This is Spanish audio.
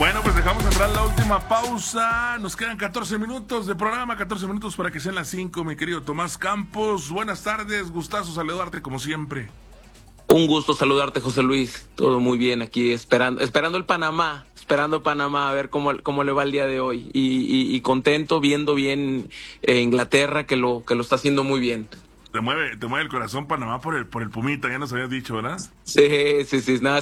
Bueno, pues dejamos entrar la última pausa. Nos quedan 14 minutos de programa, 14 minutos para que sean las 5, mi querido Tomás Campos. Buenas tardes, gustazo saludarte como siempre. Un gusto saludarte, José Luis. Todo muy bien aquí, esperando el Panamá, a ver cómo le va el día de hoy. Y contento viendo bien Inglaterra, que lo está haciendo muy bien. Te mueve el corazón Panamá por el Pumita, ya nos habías dicho, ¿verdad? Sí, nada.